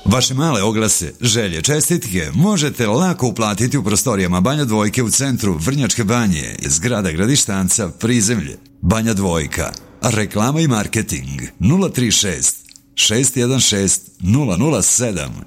Vaše male oglase, želje, čestitke možete lako uplatiti u prostorijama Banja Dvojke u centru Vrnjačke Banje, zgrada Gradištanca, prizemlje. Banja Dvojka. Reklama i marketing 036 616 007